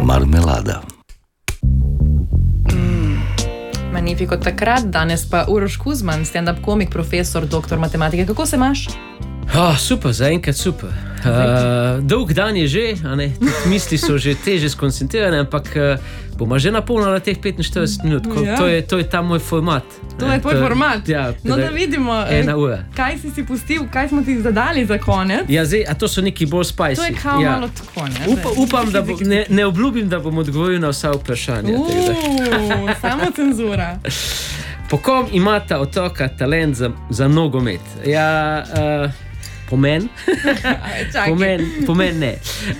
Marmelada. Magnifico takrat, danes pa Uroš Kuzman, stand-up komik, profesor, doktor matematike. Kako se imaš? Super, zaenkrat super. Dolg dan je že, misli so že teže skoncentrirane, ampak bomo že napolnili teh 45 minut. To je ta moj format. To je tvoj format? Ja. No, da vidimo, kaj si pustil, kaj smo ti zadali za konec. Ja, zdaj, a to so neki bolj spicy. To je kao malo tako, ne? Upam, da ne obljubim, da bom odgovoril na vsa vprašanja. Samo cenzura. Po kom imata otroka talent za nogomet? Ja, pomen ne.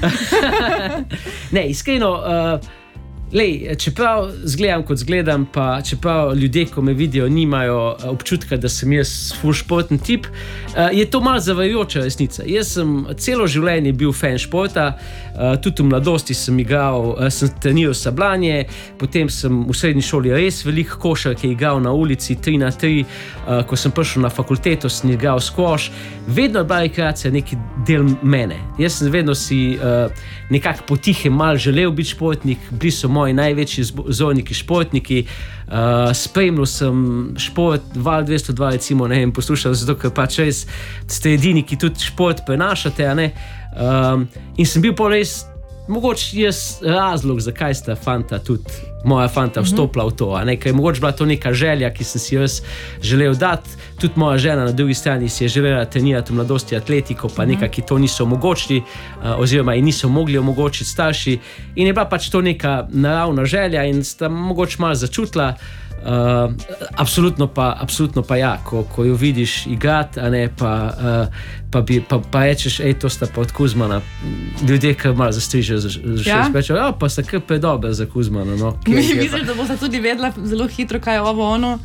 Ne, iskreno, čeprav zgledam kot zgledam, pa čeprav ljudje, ko me vidijo, nimajo občutka, da sem jaz ful športni tip, je to malo zavajajoča resnica. Jaz sem celo življenje bil fan športa, tudi v mladosti sem treniral sabljanje, potem sem v srednji šoli res veliko košarke igral na ulici 3x3, ko sem prišel na fakulteto, sem igral squash. Vedno je bila rekreacija neki del mene. Jaz sem vedno si nekako potihem malo želel biti športnik, bili so moji največji vzorniki športniki, spremljal sem šport, Val 202 recimo, ne vem, poslušal, zato ker pač res ste edini, ki tudi šport prenašate, in sem bil pa res mogoče jaz razlog, zakaj sta moja fanta vstopila v to, ker je mogoče bila to neka želja, ki sem si jaz želel dati. Tudi moja žena na drugi strani si je želela trenirati v mladosti atletiko, pa nekaj, ki to niso omogočili, oziroma in niso mogli omogočiti starši. In je bila pač to neka naravna želja in sta mogoče malo začutila. Absolutno pa ja, ko jo vidiš igrati, pa rečeš, to sta pa od Kuzmana. Ljudje kar malo zastrižejo, rečejo, pa sta kar predobre za Kuzmana. No. Misliš, da bo sta tudi vedela zelo hitro, kaj je ono?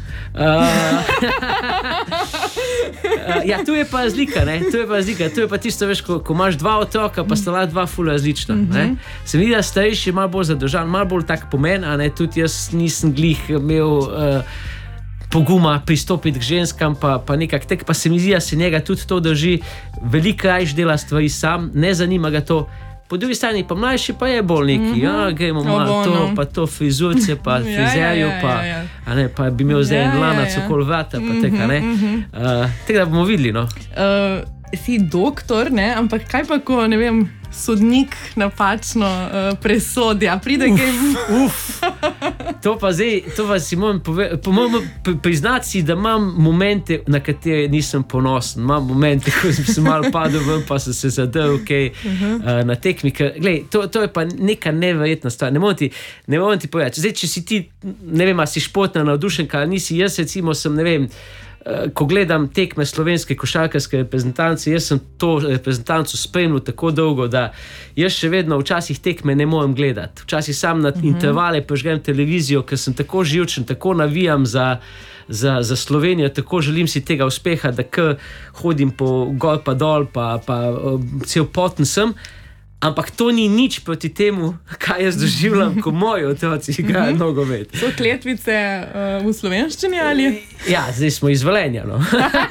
Ja, tu je pa razlika, tu je pa tisto, veš, ko imaš dva otroka, pa sta dva ful različna. Se mi da starejši malo bolj zadržan, malo bolj tak pomen, tudi jaz nisem glih imel poguma pristopiti k ženskam, pa nekak tek, pa se mi zdi, da se njega tudi to drži, veliko rajš dela stvari sam, ne zanima ga to. Po drugi strani pa mlajši pa je bolj neki, gremo malo to, pa to frizurce, pa frizerju, pa bi imel zdaj en lanac okoli vrata, pa teka, ne. Tako da bomo videli, no. Si doktor, ne, ampak kaj pa, ko, ne vem, sodnik napačno presodja, pride kaj... To pa si moram priznati si, da imam momente, na katere nisem ponosen. Imam momente, ko sem malo padel ven, pa sem se zadrl na tekmi. Glej, to je pa neka neverjetna stvar. Ne morem ti povedati. Zdaj, če si ti, ne vem, a si športna navdušenka, ali nisi, jaz recimo sem, ne vem, ko gledam tekme slovenske košarkarske reprezentance, jaz sem to reprezentanco spremljal tako dolgo, da jaz še vedno včasih tekme ne morem gledati. Včasih sam na intervale prežgem televizijo, ker sem tako živčen, tako navijam za Slovenijo, tako želim si tega uspeha, da kar hodim po gor pa dol, pa cel poten sem. Ampak to ni nič proti temu, kaj jaz doživljam, ko moji otroci igrajo nogomet. So kletvice v slovenščini ali? Ja, zdaj smo iz Velenja, no.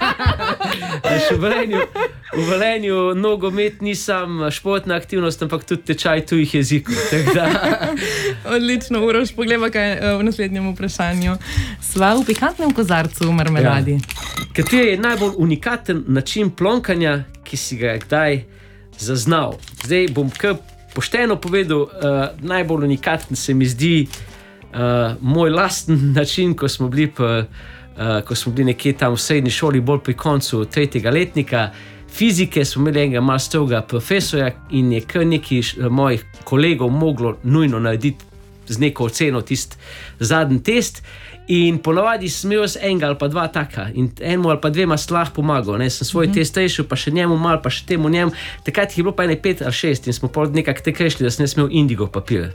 V Velenju nogomet ni sam športna aktivnost, ampak tudi tečaj tujih jezikov. Odlično, Uroš, poglejmo, kaj v naslednjem vprašanju. Sva v pikantnem kozarcu v marmeladi. Kateri je najbolj unikaten način plonkanja, ki si ga kdaj zaznal? Zdaj bom kar pošteno povedal, najbolj unikaten se mi zdi moj lasten način, ko smo bili nekje tam v srednji šoli, bolj pri koncu 3. letnika fizike, smo imeli enega malo strogega profesorja in je kar nekaj mojih kolegov moglo nujno narediti z neko oceno tisti zadnji test. In ponavadi sem imel enega ali pa dva taka in enemu ali pa dvema slah pomagal. Sem svoj test rešil, pa še njemu mal, pa še temu njemu. Takrat jih je bilo pa 5 ali 6 in smo nekako tek rešili, da sem ne smel indigo papir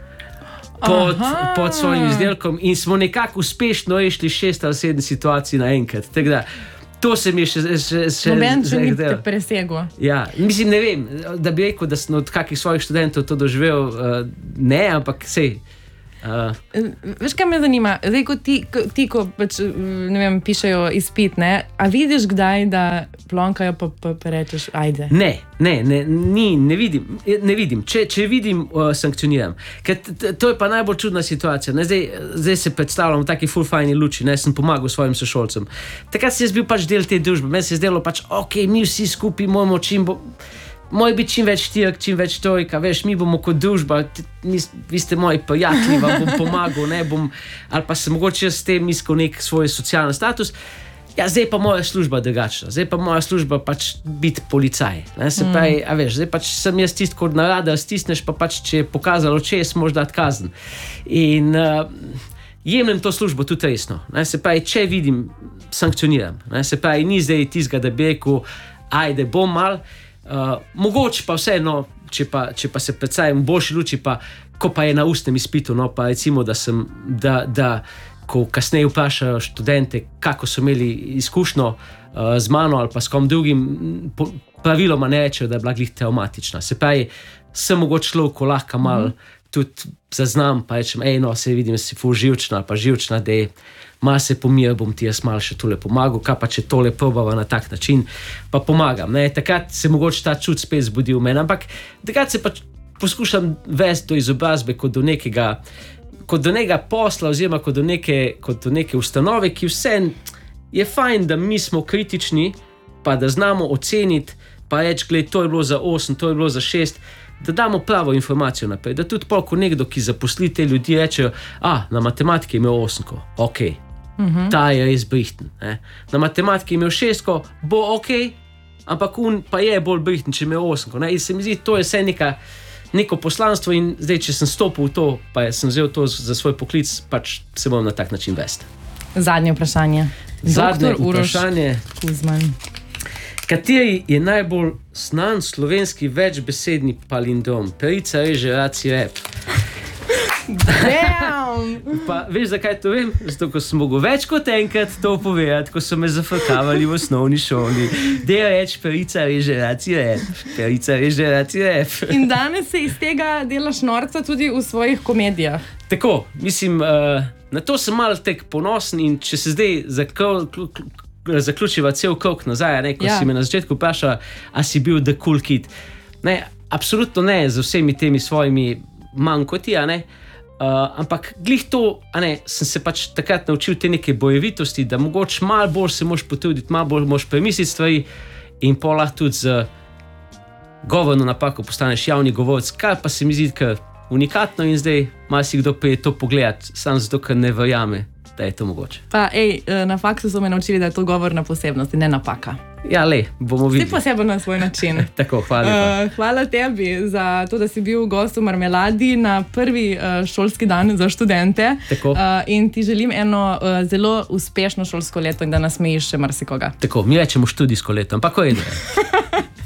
pod svojim izdelkom in smo nekako uspešno rešili 6 ali 7 situacij naenkrat. Tako da to se mi je še noben še ni te presego. Ja, mislim, ne vem, da bi rekel, da sem od kakih svojih študentov to doživel, ne, ampak sej. Veš, kaj me zanima? Zdaj, ko pač, ne vem, pišejo izpit, ne? A vidiš kdaj, da plonkajo pa rečeš, ajde? Ne vidim. Če vidim, sankcioniram. Ker to je pa najbolj čudna situacija. Ne? Zdaj se predstavljam v taki full fajni luči, ne? Sem pomagal svojim sošolcem. Takrat si jaz bil pač del te družbe. Meni se je zdelo pač, ok, mi vsi skupaj moramo moj biti čim več tirk, čim več trojka, veš, mi bomo kot družba, vi ste moji prijatelji, vam bom pomagal, ne bom, ali pa se mogoče s tem iskal nek svoj socialni status. Ja, zdaj pa moja služba drugačna, zdaj pa moja služba pač biti policaj. Ne? Se pravi, a veš, zdaj pač sem jaz tisti, kot na radar stisneš, pa pač, če je pokazalo čez, moraš dati kazen. In jemljem to službo tudi resno. Ne? Se pravi, če vidim, sankcioniram. Ne? Se pravi, ni zdaj tistega, da bi rekel, ajde, bom mal. Mogoče pa vseeno, če pa se predstavim v boljši luči, pa ko pa je na ustnem izpitu, no, pa recimo, da ko kasneje vprašajo študente, kako so imeli izkušnjo z mano ali pa s kom drugim, praviloma ne rečejo, da je bila glih traumatična. Se pravi, sem mogoče človek, ko lahko malo tudi zaznam, pa rečem, no, se vidim, si ful živčna, pa živčna, da je malo se pomir, bom ti jaz malo še tole pomagal, kaj pa če tole probava na tak način, pa pomagam. Ne? Takrat se mogoče ta čut spet zbudi v meni, ampak takrat se pa poskušam vesti do izobrazbe kot do nekega posla oziroma kot do neke ustanove, ki vse je fajn, da mi smo kritični, pa da znamo oceniti, pa reči, gled, to je bilo za 8, to je bilo za 6, da damo pravo informacijo naprej, da tudi ko nekdo, ki zaposli te ljudi, rečejo, na matematiki je imel 8, ok, ta je res brihten. Na matematiki je imel 6, bo ok, ampak pa je bolj brihten, če je imel 8. In se mi zdi, to je vse neko poslanstvo in zdaj, če sem stopil v to, pa sem vzel to za svoj poklic, pač se bom na tak način vesti. Zadnje vprašanje. Zadnje vprašanje. Kuzman. Kateri je najbolj znan slovenski večbesedni palindrom? Perica reže, raci rep. Pa veš, zakaj to vem? Zato, ko sem mogel več kot enkrat to povedati, ko so me zafrkavali v osnovni šoli. Deja reč, perica reže, raci rep. Perica reže, raci rep. In danes se iz tega delaš norca tudi v svojih komedijah. Tako, mislim, na to sem malo tek ponosen in če se zdaj zaključiva cel krog nazaj, ko si me na začetku vprašala, a si bil the cool kid. Ne, absolutno ne, z vsemi temi svojimi manjkoti, ampak glih to, sem se pač takrat naučil te neke bojevitosti, da mogoče malo bolj se moš potruditi, malo bolj moš premisliti stvari in pol lahko tudi z govorno napako postaneš javni govorec, kar pa se mi zdi kar unikatno in zdaj malo si kdo prije to pogledati, samo zato, ker ne verjame, da je to mogoče. Pa na faksu so me naučili, da je to govorna posebnost in ne napaka. Ja, bomo videli. Si poseben na svoj način. Tako, hvala. Hvala tebi za to, da si bil gost v Marmeladi na prvi šolski dan za študente. Tako. In ti želim eno zelo uspešno šolsko leto in da nasmejiš še marsikoga. Tako, mi rečemo študijsko leto, ampak ko je